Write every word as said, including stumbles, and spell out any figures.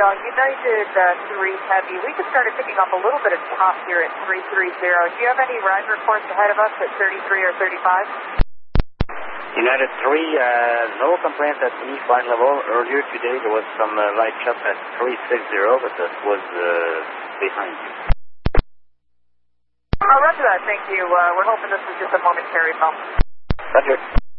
uh, United uh, three Heavy. We just started picking up a little bit of top here at three three zero. Do you have any ride reports ahead of us at thirty-three or thirty-five? United three, uh, no complaints at any flight level. Earlier today there was some uh, light shot at three six zero, but that was uh, behind you. Oh, roger that. Thank you. Uh, we're hoping this is just a momentary bump. Roger.